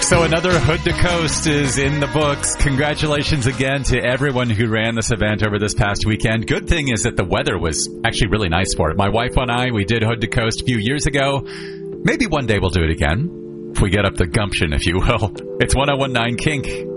So another Hood to Coast is in the books. Congratulations again to everyone who ran this event over this past weekend. Good thing is that the weather was actually really nice for it. My wife and I, we did Hood to Coast a few years ago. Maybe one day we'll do it again, if we get up the gumption, if you will. It's 101.9 Kink.